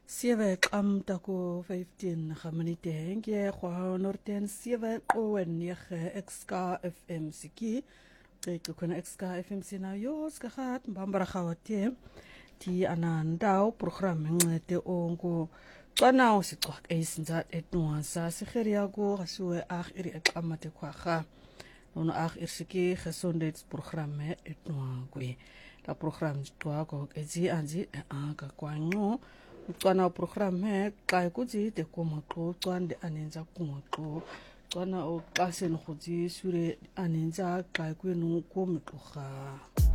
7 qam tako 15 gaminite hengye kwa norten 7 qowen yege XK FM siki kuna XK FM sina yo skahat mbambara khawate ti anandao program ngete ongo xana usicwak esinza etnuansa sigeria go gasue ag iri eqamate kwaga ono ag irsiki gesondheids programme etnuangwe la program twako ezi anzi anga kwanqo ucwana programme xa kuthi de komoxo cwande anenza kumoxo cwana oxaseni khuthi sure anenza xa kwenu komxoga